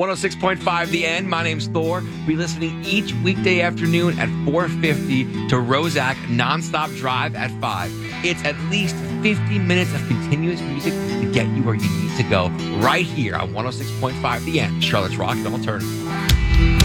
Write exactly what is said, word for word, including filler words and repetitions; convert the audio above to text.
one oh six point five The End. My name's Thor. Be listening each weekday afternoon at four fifty to Rozak Nonstop Drive at five. It's at least fifty minutes of continuous music to get you where you need to go right here on one oh six point five The End, Charlotte's Rock and Alternative.